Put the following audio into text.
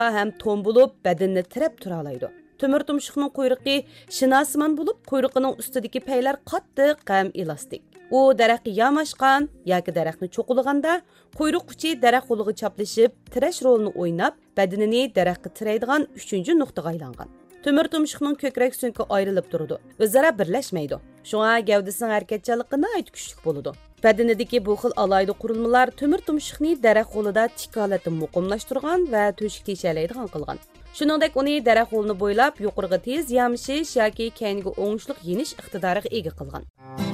ham to'n bo'lib, badanni tirab tura oladi. Temir tumshuqning quyruqi shinasimon bo'lib, quyruqining ustidagi paylar qattiq ham elastik. U daraxtga yamashgan yoki daraxtni cho'qilganda, quyruq uchi daraxt qo'liga chaplashib, tirash rolini o'ynab, badanini daraxtga tiraydigan 3-nuqtaga aylangan. Temir tumshuqning ko'krak so'nki ayrilib turadi. O'zaro birlashmaydi. Shunga gavdasining harakatchanligi nihoyat kuchli bo'ladi. Badanidagi bu xil alayda qurilmalar temir tumshuqni daraxt qo'lida tikolatni muqimlashtirgan va to'shik teshalaydigan qilgan. Shuningdek, uni daraxt qo'lini bo'ylab yuqoriga tez yamishish yoki keyingi o'ngishliq yenish iqtidoriga ega qilgan.